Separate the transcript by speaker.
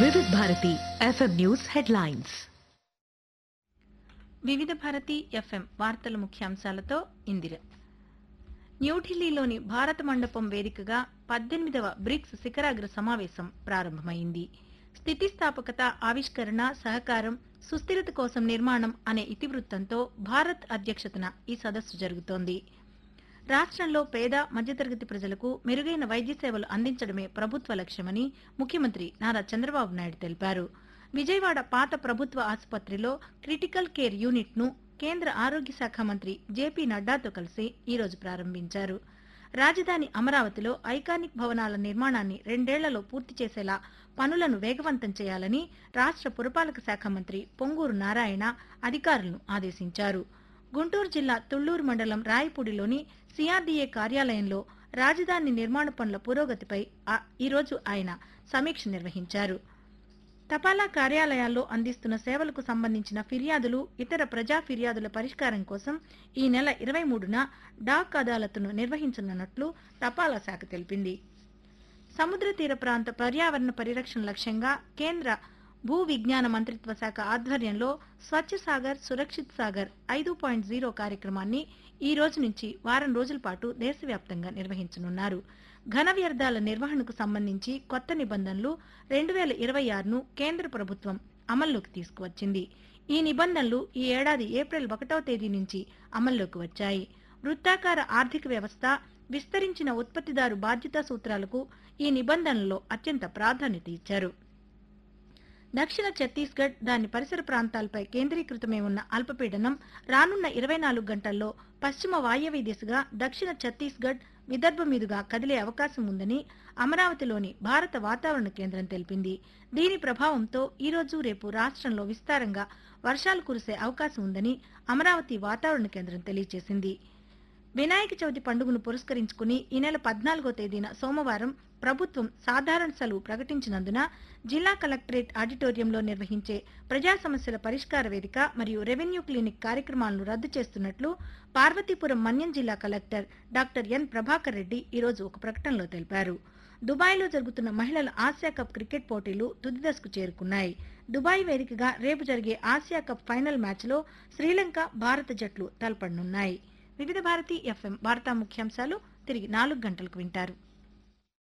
Speaker 1: వివిధ Bharati FM news headlines.
Speaker 2: వివిధ Bharati FM వార్తల ముఖ్యాంశాలతో ఇందిర. న్యూఢిల్లీలోని భారత మండపం వేదికగా 18వ బ్రిక్స్ శిఖరాగ్ర సమావేశం ప్రారంభమైంది. స్థితిస్థాపకత, ఆవిష్కరణ, సహకారం, సుస్థిరత కోసం నిర్మాణం అనే ఇతివృత్తంతో భారత్ అధ్యక్షతన ఈ సదస్సు జరుగుతోంది. రాష్ట్రంలో పేద, మధ్యతరగతి ప్రజలకు మెరుగైన వైద్య సేవలు అందించడమే ప్రభుత్వ లక్ష్యమని ముఖ్యమంత్రి నారా చంద్రబాబు నాయుడు తెలిపారు. విజయవాడ పాత ప్రభుత్వ ఆసుపత్రిలో క్రిటికల్ కేర్ యూనిట్ ను కేంద్ర ఆరోగ్య శాఖ మంత్రి జేపీ నడ్డాతో కలిసి ఈ రోజు ప్రారంభించారు. రాజధాని అమరావతిలో ఐకానిక్ భవనాల నిర్మాణాన్ని 2 ఏళ్లలో పూర్తి చేసేలా పనులను వేగవంతం చేయాలని రాష్ట్ర పురపాలక శాఖ మంత్రి పొంగూరు నారాయణ అధికారులను ఆదేశించారు. గుంటూరు జిల్లా తుళ్లూరు మండలం రాయపూడిలోని సిఆర్డీఏ కార్యాలయంలో రాజధాని నిర్మాణ పనుల పురోగతిపై ఈరోజు ఆయన సమీక్ష నిర్వహించారు. తపాలా కార్యాలయాల్లో అందిస్తున్న సేవలకు సంబంధించిన ఫిర్యాదులు, ఇతర ప్రజా ఫిర్యాదుల పరిష్కారం కోసం ఈ నెల 23న డాక్ అదాలత్ను నిర్వహించనున్నట్లు తపాలా శాఖ తెలిపింది. సముద్ర తీర ప్రాంత పర్యావరణ పరిరక్షణ లక్ష్యంగా కేంద్ర భూ విజ్ఞాన మంత్రిత్వ శాఖ ఆధ్వర్యంలో స్వచ్ఛ సాగర్, సురక్షిత్ సాగర్ 5.0 కార్యక్రమాన్ని ఈ రోజు నుంచి వారం రోజుల పాటు దేశవ్యాప్తంగా నిర్వహించనున్నారు. ఘన వ్యర్థాల నిర్వహణకు సంబంధించి కొత్త నిబంధనలు 2026ను కేంద్ర ప్రభుత్వం అమల్లోకి తీసుకువచ్చింది. ఈ నిబంధనలు ఈ ఏడాది ఏప్రిల్ 1వ తేదీ నుంచి అమల్లోకి వచ్చాయి. వృత్తాకార ఆర్థిక వ్యవస్థ, విస్తరించిన ఉత్పత్తిదారు బాధ్యతా సూత్రాలకు ఈ నిబంధనల్లో అత్యంత ప్రాధాన్యత ఇచ్చారు. దక్షిణ ఛత్తీస్గఢ్, దాని పరిసర ప్రాంతాలపై కేంద్రీకృతమై ఉన్న అల్పపీడనం రానున్న 24 గంటల్లో పశ్చిమ వాయవ్య దిశగా దక్షిణ ఛత్తీస్గఢ్, విదర్భ మీదుగా కదిలే అవకాశం ఉందని అమరావతిలోని భారత వాతావరణ కేంద్రం తెలిపింది. దీని ప్రభావంతో ఈ రోజు, రేపు రాష్ట్రంలో విస్తారంగా వర్షాలు కురిసే అవకాశం ఉందని అమరావతి వాతావరణ కేంద్రం తెలియజేసింది. వినాయక చవితి పండుగను పురస్కరించుకుని ఈ నెల 14వ తేదీన సోమవారం ప్రభుత్వం సాధారణ సెలవు ప్రకటించినందున జిల్లా కలెక్టరేట్ ఆడిటోరియంలో నిర్వహించే ప్రజా సమస్యల పరిష్కార వేదిక మరియు రెవెన్యూ క్లినిక్ కార్యక్రమాలను రద్దు చేస్తున్నట్లు పార్వతీపురం మన్యం జిల్లా collector doctor N Prabhakar Reddy ఈరోజు ఒక ప్రకటనలో తెలిపారు. దుబాయ్లో జరుగుతున్న మహిళల ఆసియా కప్ క్రికెట్ పోటీలు తుది దశకు చేరుకున్నాయి. దుబాయ్ వేదికగా రేపు జరిగే ఆసియా కప్ ఫైనల్ మ్యాచ్లో శ్రీలంక, భారత జట్లు తలపడనున్నాయి. వివిధ భారతి ఎఫ్ఎం వార్తా ముఖ్యాంశాలు తిరిగి 4 గంటలకు వింటారు.